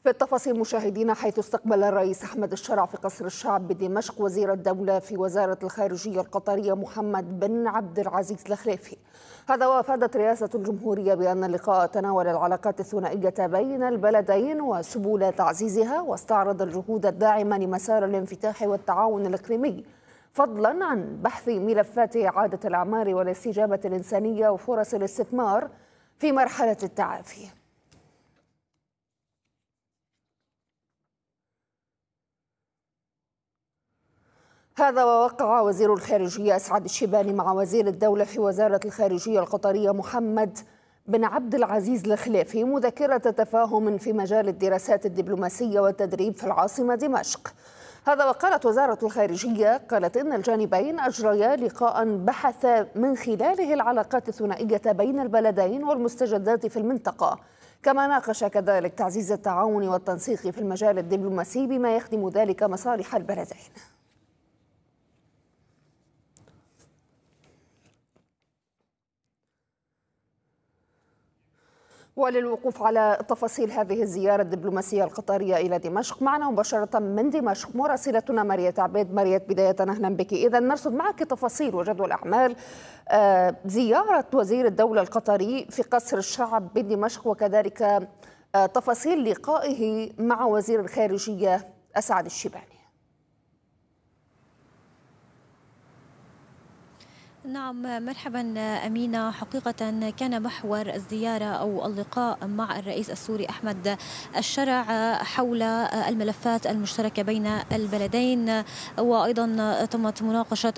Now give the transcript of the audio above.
في التفاصيل مشاهدينا، حيث استقبل الرئيس أحمد الشرع في قصر الشعب بدمشق وزير الدولة في وزارة الخارجية القطرية محمد بن عبد العزيز الخليفي. هذا وافادت رئاسة الجمهورية بأن اللقاء تناول العلاقات الثنائية بين البلدين وسبل تعزيزها، واستعرض الجهود الداعمة لمسار الانفتاح والتعاون الإقليمي، فضلا عن بحث ملفات إعادة الأعمار والاستجابة الإنسانية وفرص الاستثمار في مرحلة التعافي. هذا ووقع وزير الخارجية أسعد الشيباني مع وزير الدولة في وزارة الخارجية القطرية محمد بن عبد العزيز الخليفي مذكرة تفاهم في مجال الدراسات الدبلوماسية والتدريب في العاصمة دمشق. هذا وقالت وزارة الخارجية إن الجانبين أجريا لقاء بحث من خلاله العلاقات الثنائية بين البلدين والمستجدات في المنطقة، كما ناقش كذلك تعزيز التعاون والتنسيق في المجال الدبلوماسي بما يخدم ذلك مصالح البلدين. وللوقوف على تفاصيل هذه الزيارة الدبلوماسية القطرية إلى دمشق، معنا مباشرة من دمشق مراسلتنا مريت عبيد. مريت، بداية أهلا بك. إذا نرصد معك تفاصيل وجدول أعمال زيارة وزير الدولة القطري في قصر الشعب بدمشق، وكذلك تفاصيل لقائه مع وزير الخارجية أسعد الشيباني. نعم، مرحبا أمينة. حقيقة كان محور الزيارة أو اللقاء مع الرئيس السوري أحمد الشرع حول الملفات المشتركة بين البلدين، وأيضا تمت مناقشة